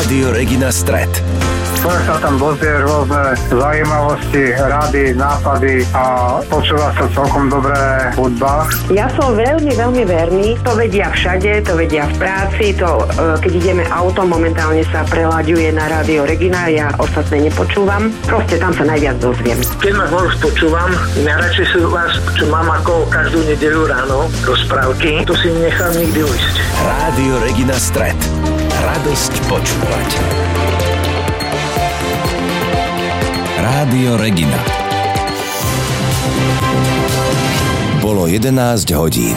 Rádio Regina Stret. Človek sa tam dozvie rôzne zaujímavosti, rady, nápady a počúva sa celkom dobré hudba. Ja som veľmi verný. To vedia všade, to vedia v práci, to keď ideme autom, momentálne sa prelaďuje na Rádio Regina, ja ostatné nepočúvam. Proste tam sa najviac dozviem. Keď ma horš počúvam, najradšej si vás, čo mám ako každú nedeľu ráno, rozprávky, to si nechám nikdy ujsť. Rádio Regina Stret. Radosť počúvať. Rádio Regina. Bolo 11 hodín.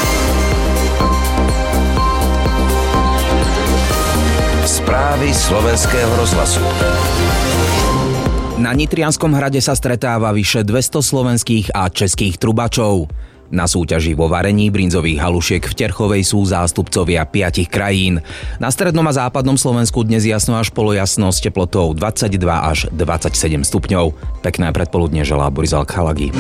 Správy Slovenského rozhlasu. Na Nitrianskom hrade sa stretáva vyše 200 slovenských a českých trubačov. Na súťaži vo varení brinzových halušiek v Terchovej sú zástupcovia 5 krajín. Na strednom a západnom Slovensku dnes jasno až polojasno s teplotou 22 až 27 stupňov. Pekné predpoludne želá Boris Alchalagi.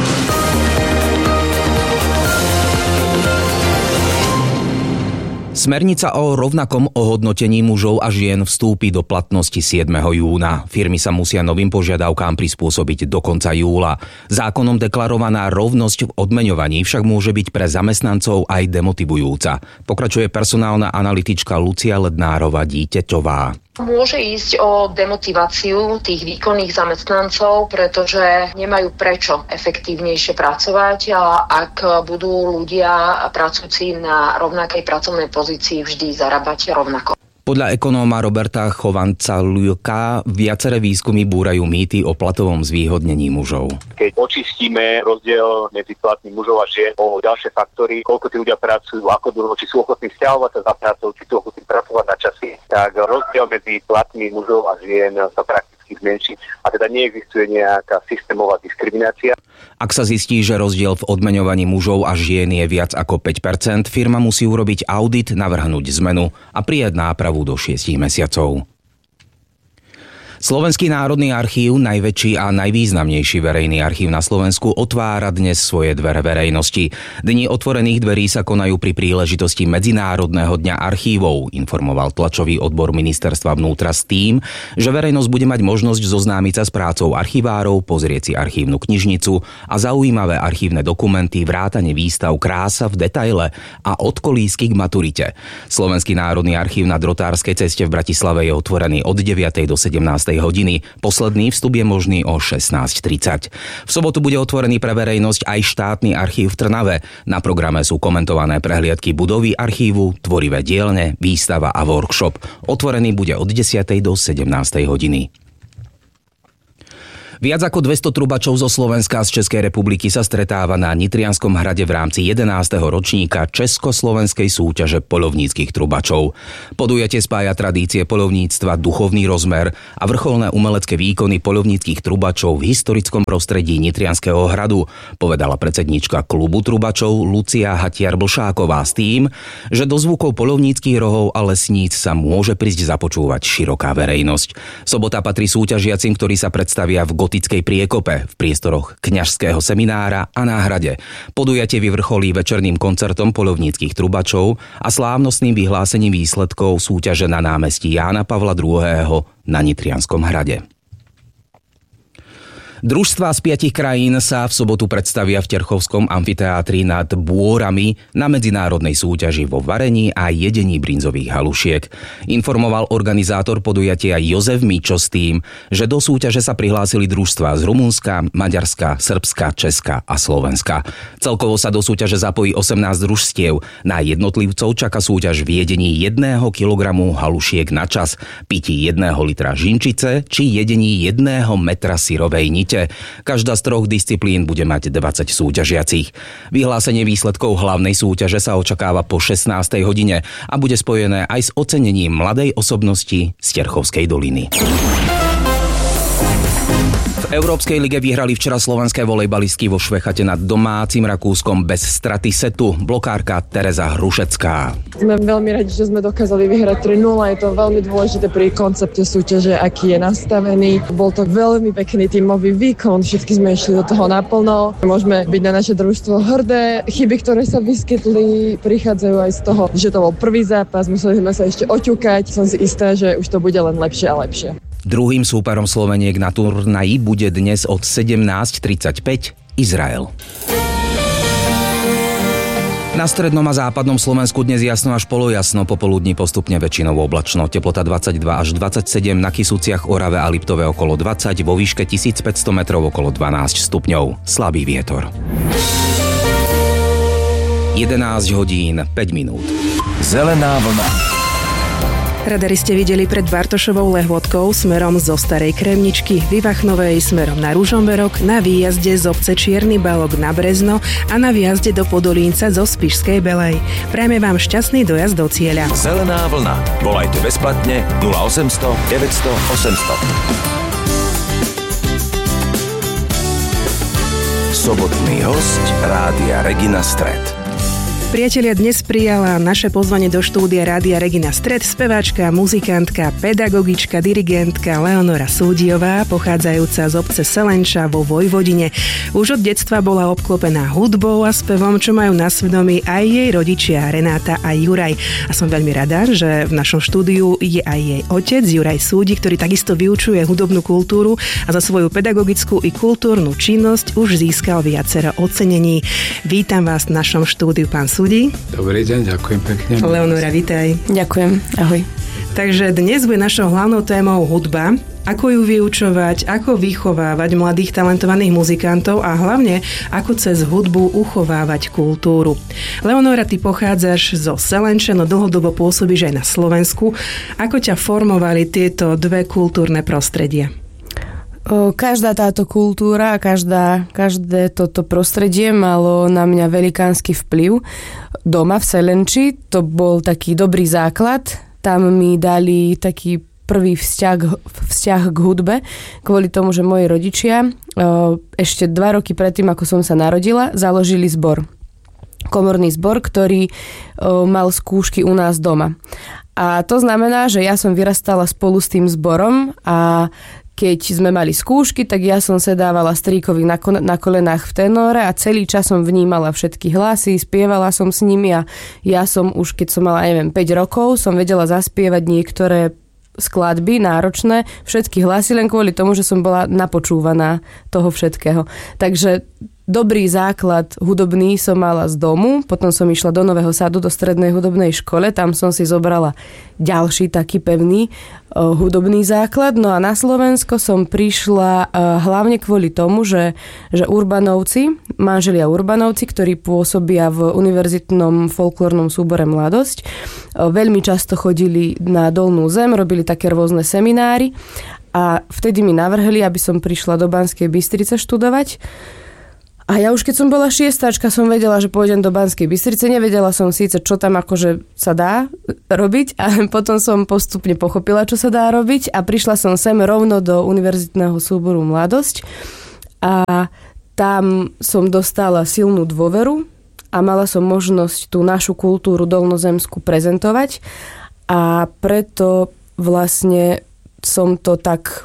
Smernica o rovnakom ohodnotení mužov a žien vstúpi do platnosti 7. júna. Firmy sa musia novým požiadavkám prispôsobiť do konca júla. Zákonom deklarovaná rovnosť v odmeňovaní však môže byť pre zamestnancov aj demotivujúca. Pokračuje personálna analytička Lucia Lednárova-Díteťová. Môže ísť o demotiváciu tých výkonných zamestnancov, pretože nemajú prečo efektívnejšie pracovať, a ak budú ľudia pracujúci na rovnakej pracovnej pozícii vždy zarábať rovnako. Podľa ekonóma Roberta Chovanca-Luka viaceré výskumy búrajú mýty o platovom zvýhodnení mužov. Keď očistíme rozdiel medzi platmi mužov a žien o ďalšie faktory, koľko tí ľudia pracujú, ako dlho, či sú ochotní vzťahovať sa za prácou, či sú ochotní pracovať na časy, tak rozdiel medzi platmi mužov a žien sa prakticky zmenší a teda neexistuje nejaká systémová diskriminácia. Ak sa zistí, že rozdiel v odmeňovaní mužov a žien je viac ako 5%, firma musí urobiť audit, navrhnúť zmenu a prijať nápravu do 6 mesiacov. Slovenský národný archív, najväčší a najvýznamnejší verejný archív na Slovensku, otvára dnes svoje dvere verejnosti. Dni otvorených dverí sa konajú pri príležitosti Medzinárodného dňa archívov, informoval tlačový odbor ministerstva vnútra s tým, že verejnosť bude mať možnosť zoznámiť sa s prácou archivárov, pozrieť si archívnu knižnicu a zaujímavé archívne dokumenty, vrátane výstav Krása v detaile a odkolísky k maturite. Slovenský národný archív na Drotárskej ceste v Bratislave je otvorený od 9. do 17. hodiny. Posledný vstup je možný o 16:30. V sobotu bude otvorený pre verejnosť aj štátny archív v Trnave. Na programe sú komentované prehliadky budovy archívu, tvorivé dielne, výstava a workshop. Otvorený bude od 10. do 17. hodiny. Viac ako 200 trubačov zo Slovenska a z Českej republiky sa stretáva na Nitrianskom hrade v rámci 11. ročníka Československej súťaže poľovníckych trubačov. Podujatie spája tradície poľovníctva, duchovný rozmer a vrcholné umelecké výkony poľovníckych trubačov v historickom prostredí Nitrianskeho hradu, povedala predsedníčka klubu trubačov Lucia Hatiar-Blšáková s tým, že do zvukov poľovníckych rohov a lesníc sa môže prísť započúvať široká verejnosť. Sobota patrí súťažiacim, ktorí sa predstavia v gotickej priekope v priestoroch kňažského seminára a náhrade. Podujatie vyvrcholí večerným koncertom poľovníckych trubačov a slávnostným vyhlásením výsledkov súťaže na námestí Jána Pavla II. Na Nitrianskom hrade. Družstvá z 5 krajín sa v sobotu predstavia v Terchovskom amfiteátri nad Bôrami na medzinárodnej súťaži vo varení a jedení brinzových halušiek. Informoval organizátor podujatia Jozef Mičo s tým, že do súťaže sa prihlásili družstvá z Rumunska, Maďarska, Srbska, Česka a Slovenska. Celkovo sa do súťaže zapojí 18 družstiev. Na jednotlivcov čaká súťaž v jedení 1 kilogramu halušiek na čas, pití 1 litra žinčice či jedení 1 metra syrovej nite. Každá z 3 disciplín bude mať 20 súťažiacich. Vyhlásenie výsledkov hlavnej súťaže sa očakáva po 16. hodine a bude spojené aj s ocenením mladej osobnosti z Terchovskej doliny. V V Európskej lige vyhrali včera slovenské volejbalistky vo Švechate nad domácim Rakúskom bez straty setu. Blokárka Tereza Hrušecká. Sme veľmi radi, že sme dokázali vyhrať 3-0. Je to veľmi dôležité pri koncepte súťaže, aký je nastavený. Bol to veľmi pekný tímový výkon, všetky sme išli do toho naplno. Môžeme byť na naše družstvo hrdé. Chyby, ktoré sa vyskytli, prichádzajú aj z toho, že to bol prvý zápas, museli sme sa ešte oťukať. Som si istá, že už to bude len lepšie a lepšie. Druhým súperom Sloveniek na turnaji bude dnes od 17:35 Izrael. Na strednom a západnom Slovensku dnes jasno až polojasno, popoludní postupne väčšinou oblačno. Teplota 22 až 27, na Kysúciach, Orave a Liptove okolo 20, vo výške 1500 metrov okolo 12 stupňov. Slabý vietor. 11 hodín 5 minút. Zelená vlna. Radari ste videli pred Bartošovou Lehôtkou smerom zo Starej Kremničky, Vyvachnovej smerom na Ružomberok, na výjazde z obce Čierny Balog na Brezno a na výjazde do Podolínca zo Spišskej Belej. Prajme vám šťastný dojazd do cieľa. Zelená vlna. Volajte bezplatne 0800 900 800. Sobotný hosť Rádia Regina Stret. Priatelia, dnes prijala naše pozvanie do štúdia Rádia Regina Stret speváčka, muzikantka, pedagogička, dirigentka Leonora Súdiová, pochádzajúca z obce Selenča vo Vojvodine. Už od detstva bola obklopená hudbou a spevom, čo majú na svedomí aj jej rodičia Renáta a Juraj. A som veľmi rada, že v našom štúdiu je aj jej otec Juraj Súdi, ktorý takisto vyučuje hudobnú kultúru a za svoju pedagogickú i kultúrnu činnosť už získal viacero ocenení. Vítam vás v našom štúdiu, pán Súdi. Dobrý deň, ďakujem pekne. Leonora, vitaj. Ďakujem, ahoj. Takže dnes bude našou hlavnou témou hudba. Ako ju vyučovať, ako vychovávať mladých talentovaných muzikantov a hlavne ako cez hudbu uchovávať kultúru. Leonora, ty pochádzaš zo Selenče, no dlhodobo pôsobíš aj na Slovensku. Ako ťa formovali tieto dve kultúrne prostredia? Každá táto kultúra a každé toto prostredie malo na mňa velikánsky vplyv. Doma v Selenči to bol taký dobrý základ. Tam mi dali taký prvý vzťah k hudbe, kvôli tomu, že moji rodičia ešte 2 roky predtým, ako som sa narodila, založili zbor. Komorný zbor, ktorý mal skúšky u nás doma. A to znamená, že ja som vyrastala spolu s tým zborom a keď sme mali skúšky, tak ja som sedávala strýkovi na kolenách v tenóre a celý čas som vnímala všetky hlasy, spievala som s nimi a ja som už, keď som mala, 5 rokov, som vedela zaspievať niektoré skladby náročné, všetky hlasy, len kvôli tomu, že som bola napočúvaná toho všetkého. Takže dobrý základ hudobný som mala z domu, potom som išla do Nového Sadu, do strednej hudobnej škole, tam som si zobrala ďalší taký pevný hudobný základ. No a na Slovensko som prišla hlavne kvôli tomu, že Urbanovci, manželia Urbanovci, ktorí pôsobia v univerzitnom folklórnom súbore Mladosť, veľmi často chodili na Dolnú Zem, robili také rôzne seminári a vtedy mi navrhli, aby som prišla do Banskej Bystrice študovať. A ja už keď som bola 6-tačka, som vedela, že pôjdem do Banskej Bystrice. Nevedela som síce, čo tam akože sa dá robiť, ale potom som postupne pochopila, čo sa dá robiť a prišla som sem rovno do univerzitného súboru Mladosť a tam som dostala silnú dôveru a mala som možnosť tú našu kultúru dolnozemskú prezentovať a preto vlastne som to tak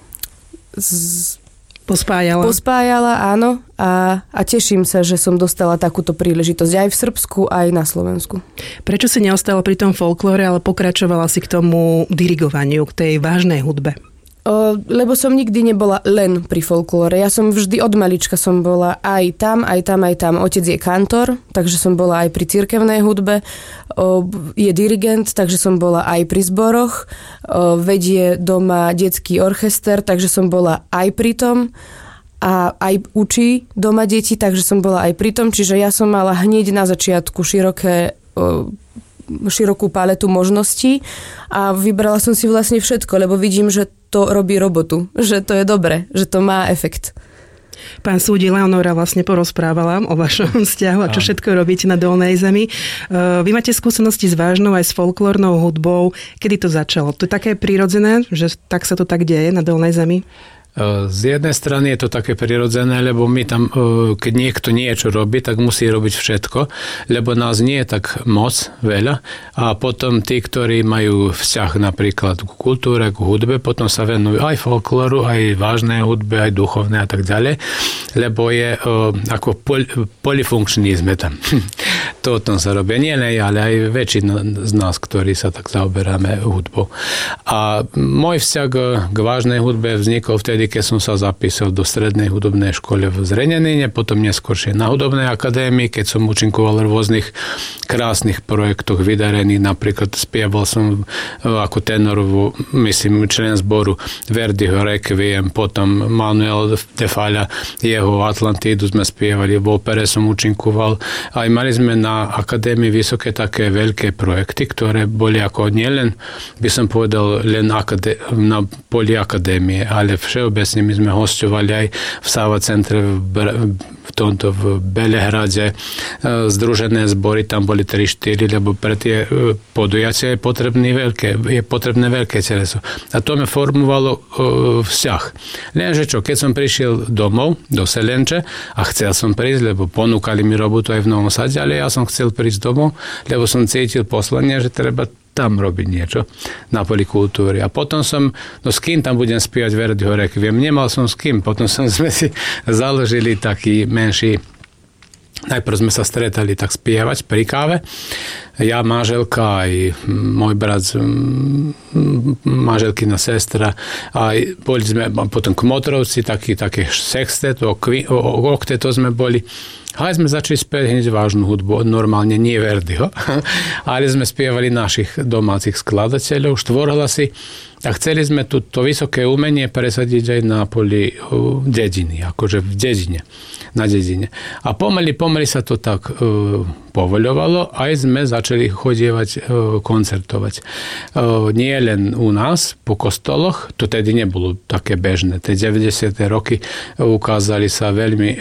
Pospájala, áno. A teším sa, že som dostala takúto príležitosť aj v Srbsku, aj na Slovensku. Prečo si neostala pri tom folklóre, ale pokračovala si k tomu dirigovaniu, k tej vážnej hudbe? Lebo som nikdy nebola len pri folklóre. Ja som vždy od malička som bola aj tam. Otec je kantor, takže som bola aj pri cirkevnej hudbe. Je dirigent, takže som bola aj pri zboroch. Vedie doma detský orchester, takže som bola aj pri tom. A aj učí doma deti, takže som bola aj pri tom. Čiže ja som mala hneď na začiatku širokú paletu možností a vybrala som si vlastne všetko, lebo vidím, že to robí robotu, že to je dobre, že to má efekt. Pán Súdi, Leonora vlastne porozprávala o vašom vzťahu a čo všetko robíte na Dolnej Zemi. Vy máte skúsenosti s vážnou aj s folklórnou hudbou. Kedy to začalo? To je také prirodzené, že tak sa to tak deje na Dolnej Zemi? Z jednej strany je to také prirodzené, lebo my tam, keď niekto niečo robí, tak musí robiť všetko, lebo nás nie je tak moc veľa a potom tí, ktorí majú vzťah napríklad k kultúre, k hudbe, potom sa venujú aj folklóru, aj vážnej hudbe, aj duchovné a tak ďalej, lebo je ako polifunkční sme tam. To o tom sa robí. Nie len ja, ale aj väčšina z nás, ktorí sa tak zaoberáme hudbou. A môj vzťah k vážnej hudbe vznikol vtedy, keď som sa zapísal do strednej hudobnej školy v Zrenjanine, potom neskôršie na hudobnej akadémii, keď som účinkoval v rôznych krásnych projektoch vydarených. Napríklad spieval som ako tenor, myslím, člen zboru Verdiho Requiem, potom Manuel de Falla, jeho Atlantidu sme spievali, v opere som účinkoval. Aj mali sme na akadémii vysoké také veľké projekty, ktoré boli ako nielen, by som povedal, len na poli akadémie, ale všeobecne my sme hosťovali aj v Sava centre v Belehrade, združené zbory, tam boli 3-4, lebo pre tie podujatia je potrebné veľké teleso. A to mi formovalo vzťah. Lenže čo, keď som prišiel domov, do Selenče a chcel som prísť, lebo ponúkali mi robotu aj v Novom Sade, ale ja som chcel prísť domov, lebo som cítil poslanie, že treba tam robiť niečo na poli kultúry. A potom som, s kým tam budem spievať Verdiho Requiem? Nemal som s kým. Potom sme si založili taký menší. Najprv sme sa stretali tak spievať pri káve. Ja, manželka, aj môj brat, manželkina sestra. A boli sme potom Kmotrovci, také sextet, okteto sme boli. A sme začali spievať hneď vážnu hudbu, normálne nie Verdiho, ale sme spievali našich domácich skladateľov, štvorhlasy a chceli sme to vysoké umenie presadiť aj na poli dediny, akože v dedine, na dedine. A pomaly sa to tak povoľovalo, aj sme začali chodievať, koncertovať. Nie len u nás, po kostoloch, to tedy nebolo také bežné. Tie 90. roky ukázali sa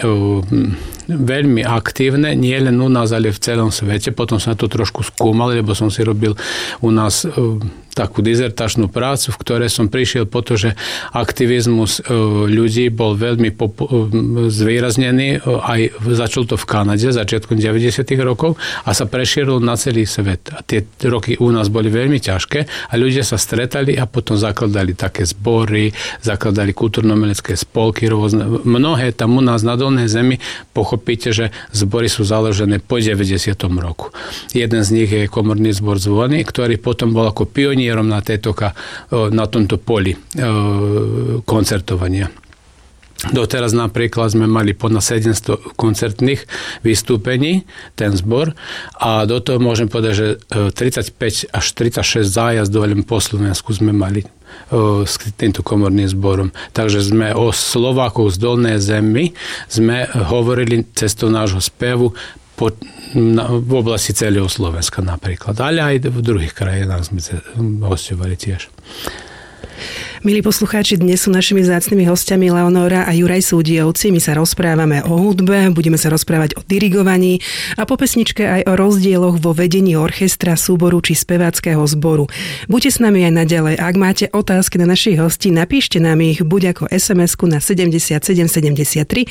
veľmi aktívne, nie len u nás, ale v celom svete. Potom som to trošku skúmal, lebo som si robil u nás takú dizertačnú prácu, v ktorej som prišiel po to, že aktivizmus ľudí bol veľmi zvýraznený. Aj začal to v Kanade začiatkom 90. rokov a sa prešíril na celý svet. A tie roky u nás boli veľmi ťažké a ľudia sa stretali a potom zakladali také zbory, zakladali kultúrno-umelecké spolky rôzne. Mnohé tam u nás na Dolnej zemi pochopíte, že zbory sú založené po 90. roku. Jeden z nich je komorný zbor Zvony, ktorý potom bol ako pionierom na tomto poli koncertovania. Doteraz napríklad sme mali ponad 700 koncertných vystúpení, ten zbor, a do toho môžem povedať, že 35 až 36 zájazdov len po Slovensku sme mali s týmto komorným zborom. Takže sme o Slovákov z Dolnej zemi sme hovorili cestou nášho spevu v oblasti celého Slovenska napríklad, ale aj v druhých krajinách sme hosťovali tiež. Milí poslucháči, dnes sú našimi vzácnymi hostiami Leonóra a Juraj Súdiovci. My sa rozprávame o hudbe, budeme sa rozprávať o dirigovaní a po pesničke aj o rozdieloch vo vedení orchestra, súboru či speváckeho zboru. Buďte s nami aj naďalej. Ak máte otázky na našich hostí, napíšte nám ich buď ako SMS-ku na 7773